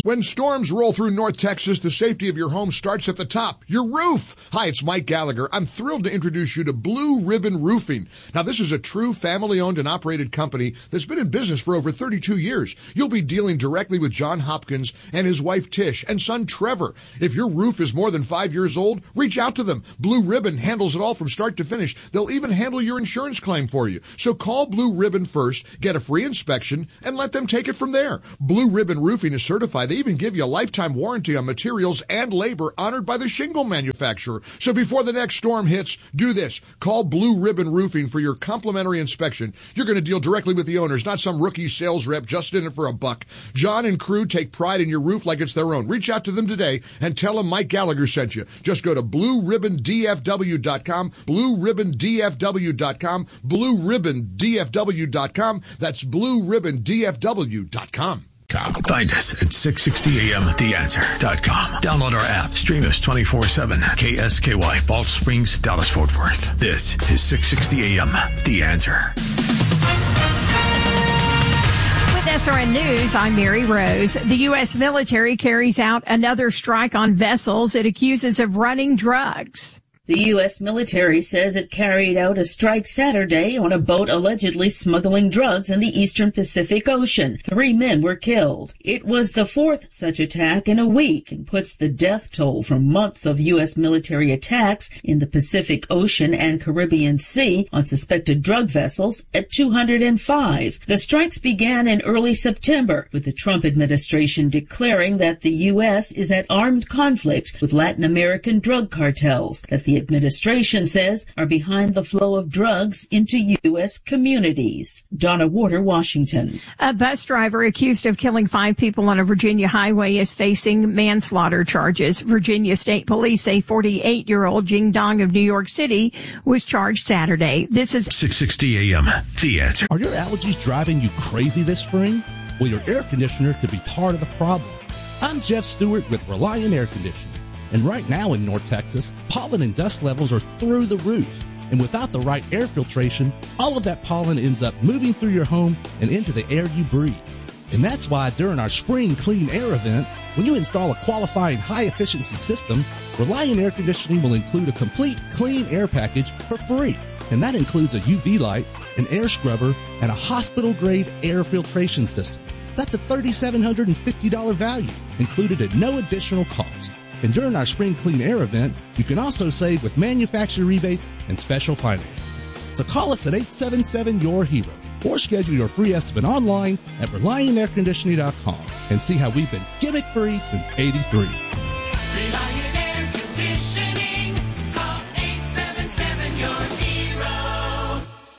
When storms roll through North Texas, the safety of your home starts at the top, your roof. Hi, it's Mike Gallagher. I'm thrilled to introduce you to Blue Ribbon Roofing. Now, this is a true family-owned and operated company that's been in business for over 32 years. You'll be dealing directly with John Hopkins and his wife Tish and son Trevor. If your roof is more than 5 years old, reach out to them. Blue Ribbon handles it all from start to finish. They'll even handle your insurance claim for you. So call Blue Ribbon first, get a free inspection, and let them take it from there. Blue Ribbon Roofing is certified. They even give you a lifetime warranty on materials and labor honored by the shingle manufacturer. So before the next storm hits, do this. Call Blue Ribbon Roofing for your complimentary inspection. You're going to deal directly with the owners, not some rookie sales rep just in it for a buck. John and crew take pride in your roof like it's their own. Reach out to them today and tell them Mike Gallagher sent you. Just go to BlueRibbonDFW.com, BlueRibbonDFW.com, BlueRibbonDFW.com. That's BlueRibbonDFW.com. Find us at 660amtheanswer.com. Download our app. Stream us 24/7. KSKY, Balch Springs, Dallas, Fort Worth. This is 660 AM, The Answer. With SRN News, I'm Mary Rose. The U.S. military carries out another strike on vessels it accuses of running drugs. The U.S. military says it carried out a strike Saturday on a boat allegedly smuggling drugs in the eastern Pacific Ocean. 3 men were killed. It was the 4th such attack in a week and puts the death toll from months of U.S. military attacks in the Pacific Ocean and Caribbean Sea on suspected drug vessels at 205. The strikes began in early September, with the Trump administration declaring that the U.S. is at armed conflict with Latin American drug cartels that the administration says are behind the flow of drugs into U.S. communities. Donna Warder, Washington. A bus driver accused of killing 5 people on a Virginia highway is facing manslaughter charges. Virginia State Police say 48-year-old Jing Dong of New York City was charged Saturday. This is 660 AM, The Answer. Are your allergies driving you crazy this spring? Well, your air conditioner could be part of the problem. I'm Jeff Stewart with Reliant Air Conditioning. And right now in North Texas, pollen and dust levels are through the roof. And without the right air filtration, all of that pollen ends up moving through your home and into the air you breathe. And that's why during our Spring Clean Air event, when you install a qualifying high-efficiency system, Reliant Air Conditioning will include a complete clean air package for free. And that includes a UV light, an air scrubber, and a hospital-grade air filtration system. That's a $3,750 value, included at no additional cost. And during our Spring Clean Air event, you can also save with manufacturer rebates and special financing. So call us at 877-YOUR-HERO or schedule your free estimate online at ReliantAirConditioning.com and see how we've been gimmick-free since '83. Reliant Air Conditioning. Call 877-YOUR-HERO.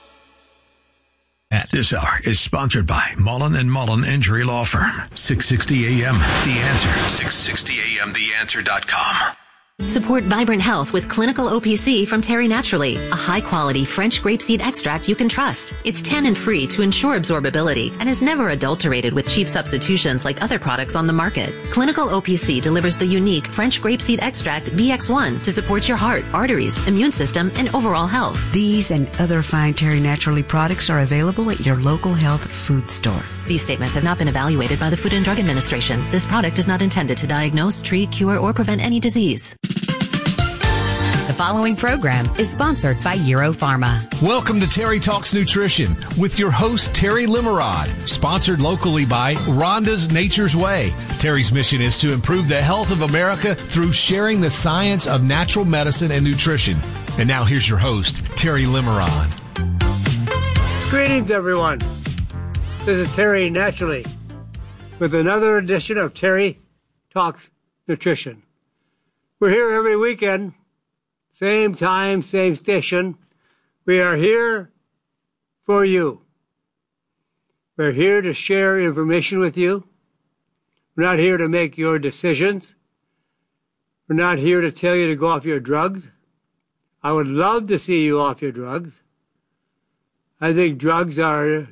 This hour is sponsored by Mullen & Mullen Injury Law Firm. 660 AM, The Answer. 660amtheanswer.com. Support vibrant health with clinical OPC from Terry Naturally, a high-quality French grapeseed extract you can trust. It's tannin-free to ensure absorbability and is never adulterated with cheap substitutions like other products on the market. Clinical OPC delivers the unique French grapeseed extract VX1 to support your heart, arteries, immune system, and overall health. These and other fine Terry Naturally products are available at your local health food store. These statements have not been evaluated by the Food and Drug Administration. This product is not intended to diagnose, treat, cure, or prevent any disease. The following program is sponsored by Europharma. Welcome to Terry Talks Nutrition with your host, Terry Limerod, sponsored locally by Rhonda's Nature's Way. Terry's mission is to improve the health of America through sharing the science of natural medicine and nutrition. And now here's your host, Terry Limerod. Greetings, everyone. This is Terry Naturally with another edition of Terry Talks Nutrition. We're here every weekend. Same time, same station. We are here for you. We're here to share information with you. We're not here to make your decisions. We're not here to tell you to go off your drugs. I would love to see you off your drugs. I think drugs are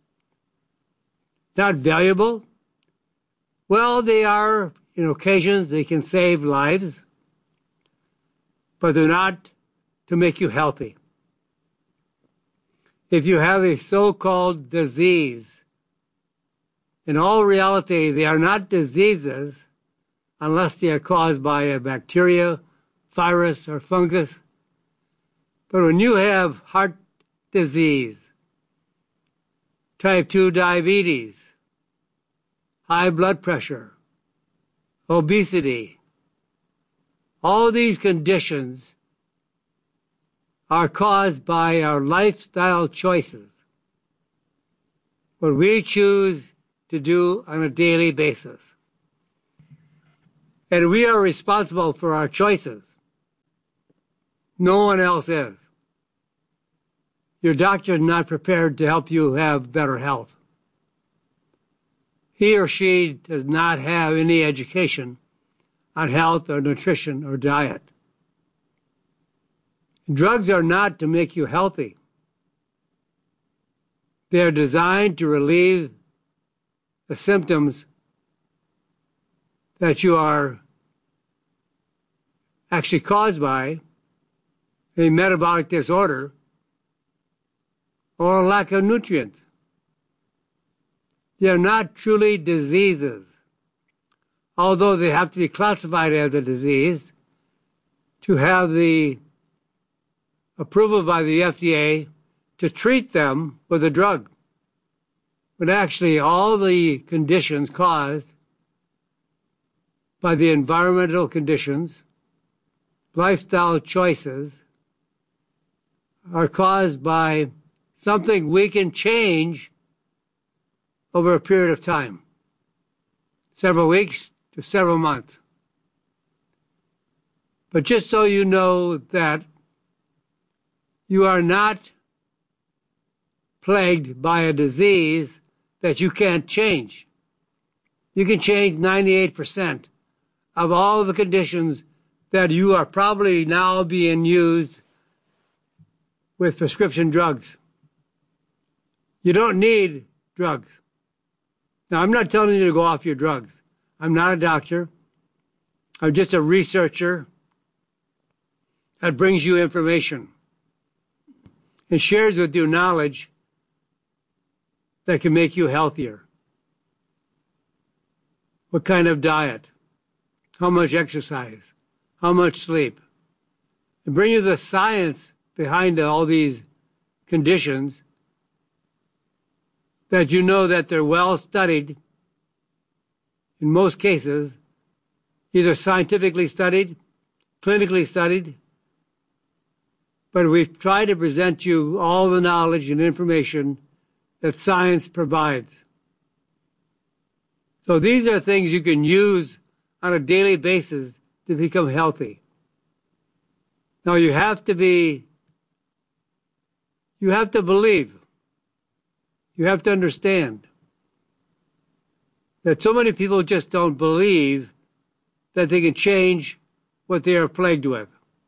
not valuable. Well, they are, in occasions, they can save lives. But they're not to make you healthy. If you have a so-called disease, In all reality, they are not diseases unless they are caused by a bacteria, virus, or fungus. But when you have heart disease, type 2 diabetes, high blood pressure, obesity, all these conditions are caused by our lifestyle choices, what we choose to do on a daily basis. And we are responsible for our choices. No one else is. Your doctor is not prepared to help you have better health. He or she does not have any education on health or nutrition or diet. Drugs are not to make you healthy. They are designed to relieve the symptoms that you are actually caused by a metabolic disorder or a lack of nutrients. They are not truly diseases, although they have to be classified as a disease to have the approval by the FDA to treat them with a drug. But actually, all the conditions caused by the environmental conditions, lifestyle choices, are caused by something we can change over a period of time, several weeks to several months. But just so you know that you are not plagued by a disease that you can't change. You can change 98% of all the conditions that you are probably now being used with prescription drugs. You don't need drugs. Now, I'm not telling you to go off your drugs. I'm not a doctor. I'm just a researcher that brings you information and shares with you knowledge that can make you healthier. What kind of diet? How much exercise? How much sleep? And bring you the science behind all these conditions that you know that they're well studied, in most cases, either scientifically studied, clinically studied, but we've tried to present you all the knowledge and information that science provides. So these are things you can use on a daily basis to become healthy. Now you have to believe. You have to understand that so many people just don't believe that they can change what they are plagued with.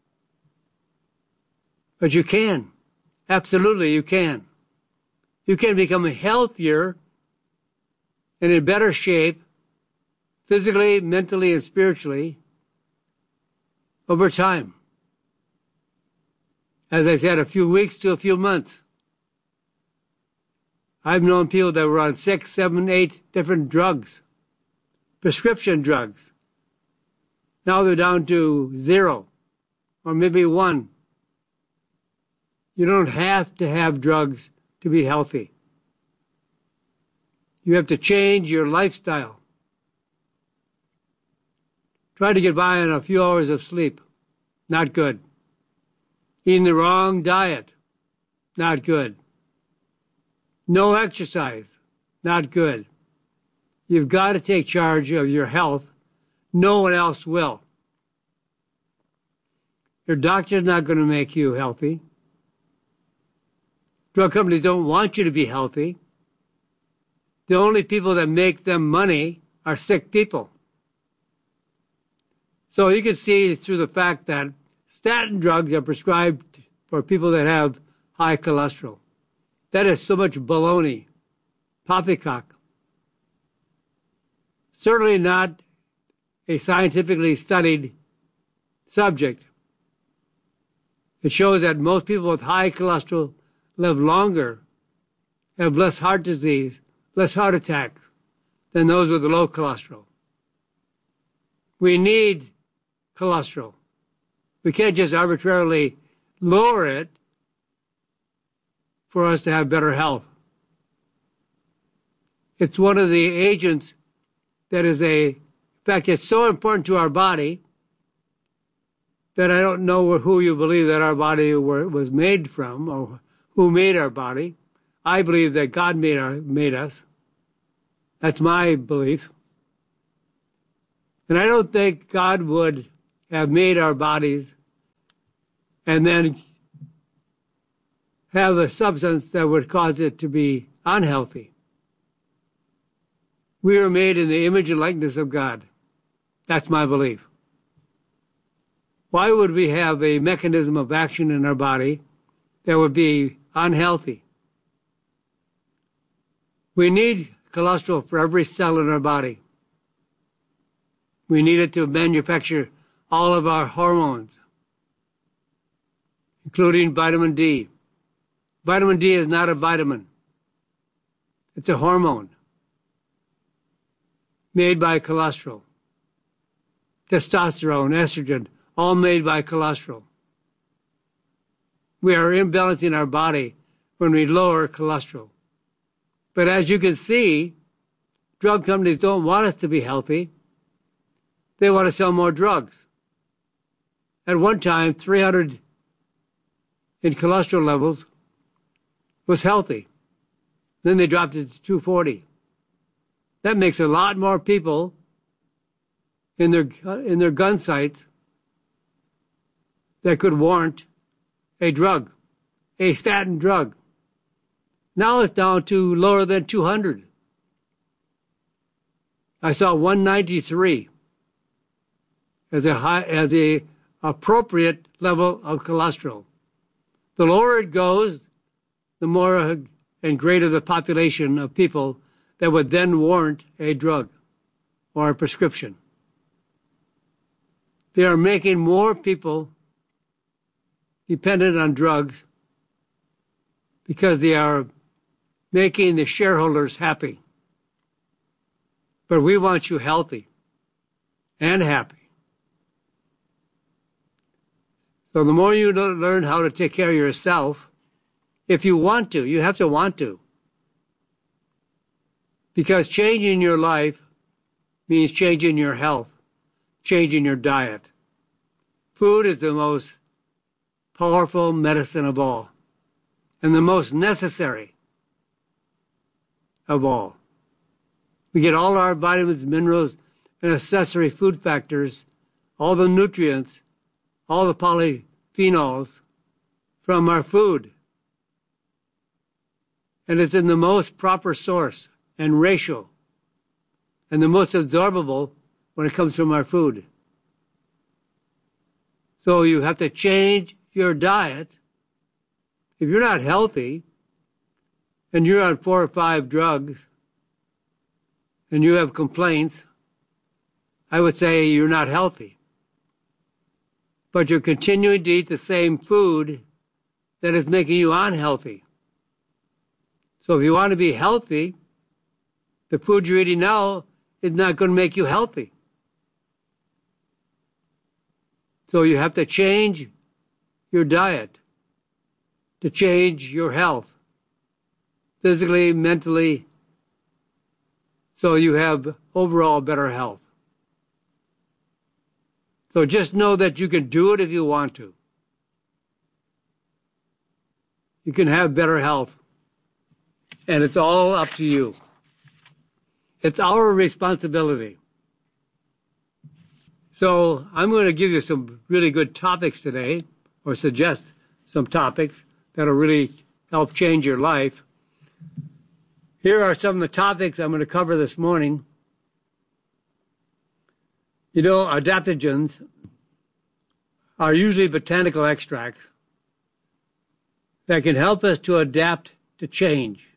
But you can. Absolutely, you can. You can become healthier and in better shape, physically, mentally, and spiritually, over time. As I said, a few weeks to a few months. I've known people that were on 6, 7, 8 different drugs, prescription drugs. Now they're down to 0 or maybe 1. You don't have to have drugs to be healthy. You have to change your lifestyle. Try to get by on a few hours of sleep. Not good. Eating the wrong diet. Not good. No exercise. Not good. You've got to take charge of your health. No one else will. Your doctor's not going to make you healthy. Drug companies don't want you to be healthy. The only people that make them money are sick people. So you can see through the fact that statin drugs are prescribed for people that have high cholesterol. That is so much baloney, poppycock. Certainly not a scientifically studied subject. It shows that most people with high cholesterol live longer, have less heart disease, less heart attacks, than those with low cholesterol. We need cholesterol. We can't just arbitrarily lower it for us to have better health. It's one of the agents that is in fact, it's so important to our body that I don't know who you believe that our body was made from or who made our body. I believe that God made us. That's my belief. And I don't think God would have made our bodies and then have a substance that would cause it to be unhealthy. We are made in the image and likeness of God. That's my belief. Why would we have a mechanism of action in our body that would be unhealthy? We need cholesterol for every cell in our body. We need it to manufacture all of our hormones, including vitamin D. Vitamin D is not a vitamin. It's a hormone made by cholesterol. Testosterone, estrogen, all made by cholesterol. We are imbalancing our body when we lower cholesterol. But as you can see, drug companies don't want us to be healthy. They want to sell more drugs. At one time, 300 in cholesterol levels was healthy. Then they dropped it to 240. That makes a lot more people in their gun sights that could warrant a drug, a statin drug. Now it's down to lower than 200. I saw 193 as a appropriate level of cholesterol. The lower it goes, the more and greater the population of people that would then warrant a drug or a prescription. They are making more people dependent on drugs because they are making the shareholders happy. But we want you healthy and happy. So the more you learn how to take care of yourself, if you want to, you have to want to. Because changing your life means changing your health, changing your diet. Food is the most powerful medicine of all, and the most necessary of all. We get all our vitamins, minerals, and accessory food factors, all the nutrients, all the polyphenols from our food. And it's in the most proper source and ratio, and the most absorbable when it comes from our food. So you have to change your diet. If you're not healthy and you're on 4 or 5 drugs and you have complaints, I would say you're not healthy. But you're continuing to eat the same food that is making you unhealthy. So if you want to be healthy, the food you're eating now is not going to make you healthy. So you have to change your diet to change your health, physically, mentally, so you have overall better health. So just know that you can do it if you want to. You can have better health, and it's all up to you. It's our responsibility. So I'm going to give you some really good topics today, or suggest some topics that will really help change your life. Here are some of the topics I'm going to cover this morning. You know, adaptogens are usually botanical extracts that can help us to adapt to change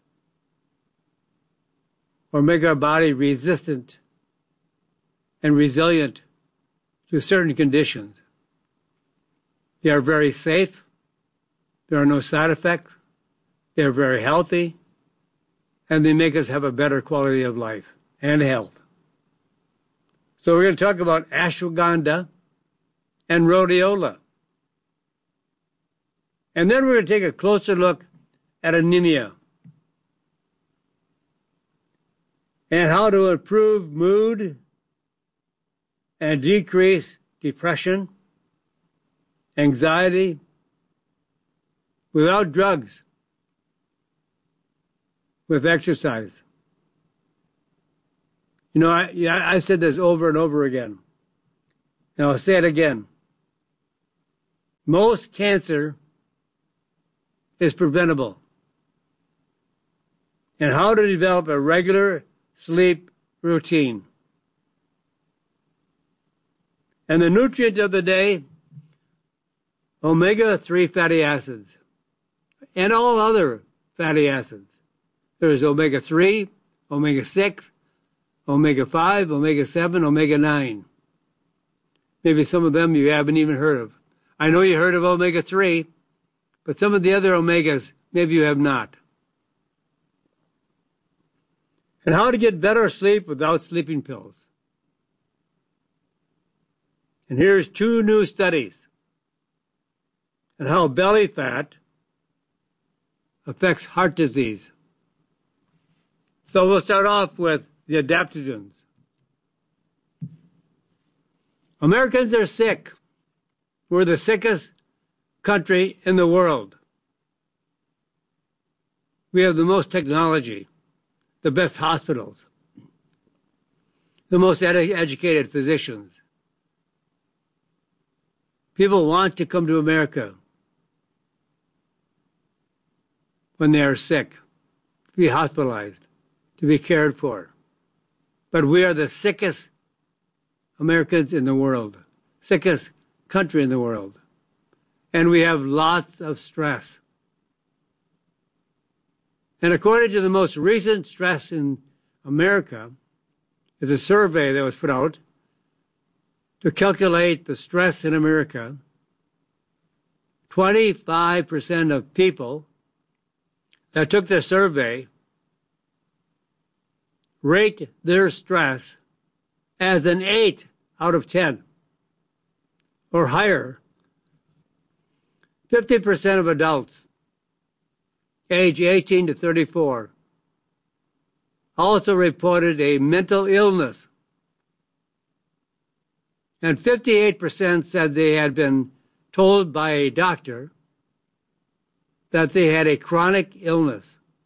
or make our body resistant and resilient to certain conditions. They are very safe. There are no side effects. They are very healthy. And they make us have a better quality of life. and health. So we're going to talk about ashwagandha and rhodiola. And then we're going to take a closer look at anemia and how to improve mood and decrease depression, anxiety, without drugs, with exercise. You know, I've said this over and over again, and I'll say it again. Most cancer is preventable. And how to develop a regular sleep routine. And the nutrient of the day, omega-3 fatty acids, and all other fatty acids. There's omega-3, omega-6, omega-5, omega-7, omega-9. Maybe some of them you haven't even heard of. I know you heard of omega-3, but some of the other omegas, maybe you have not. And how to get better sleep without sleeping pills. And here's 2 new studies on how belly fat affects heart disease. So we'll start off with the adaptogens. Americans are sick. We're the sickest country in the world. We have the most technology, the best hospitals, the most educated physicians. People want to come to America when they are sick, to be hospitalized, to be cared for. But we are the sickest Americans in the world, sickest country in the world. And we have lots of stress. And according to the most recent stress in America, is a survey that was put out to calculate the stress in America. 25% of people that took the survey rate their stress as an 8 out of 10 or higher. 50% of adults age 18 to 34 also reported a mental illness. And 58% said they had been told by a doctor that they had a chronic illness.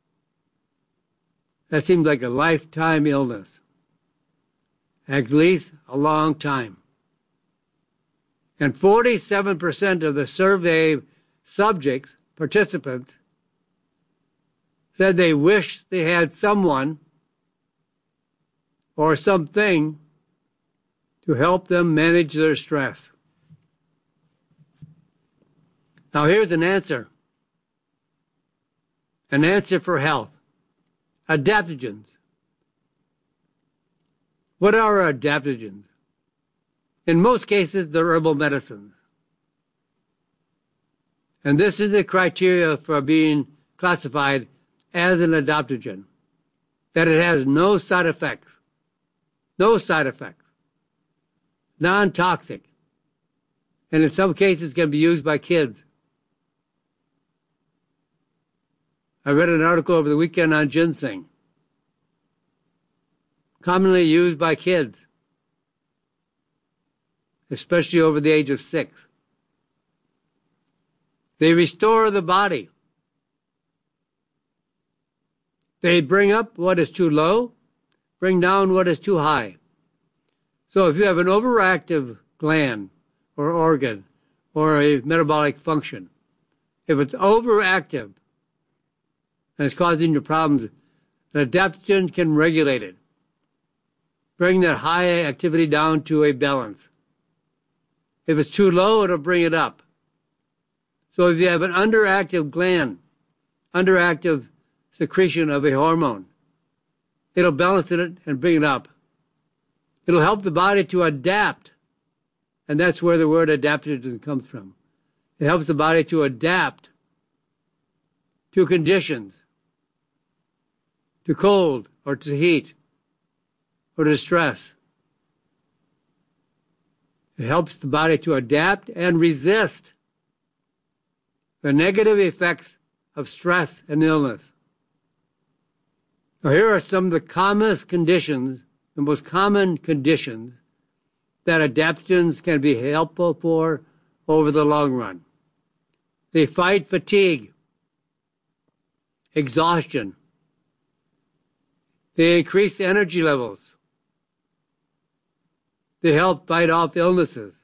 That seemed like a lifetime illness, at least a long time. And 47% of the survey subjects, participants, said they wished they had someone or something to help them manage their stress. Now here's an answer for health. Adaptogens. What are adaptogens? In most cases, they're herbal medicines. And this is the criteria for being classified as an adaptogen, that it has no side effects. No side effects. Non-toxic. And in some cases can be used by kids. I read an article over the weekend on ginseng. Commonly used by kids, especially over the age of 6. They restore the body. They bring up what is too low, bring down what is too high. So if you have an overactive gland or organ or a metabolic function, if it's overactive and it's causing you problems, an adaptogen can regulate it. Bring that high activity down to a balance. If it's too low, it'll bring it up. So if you have an underactive gland, underactive secretion of a hormone, it'll balance it and bring it up. It'll help the body to adapt. And that's where the word adaptogen comes from. It helps the body to adapt to conditions, to cold or to heat, or distress. It helps the body to adapt and resist the negative effects of stress and illness. Now, here are some of the commonest conditions, the most common conditions that adaptogens can be helpful for over the long run. They fight fatigue, exhaustion. They increase energy levels. They help fight off illnesses.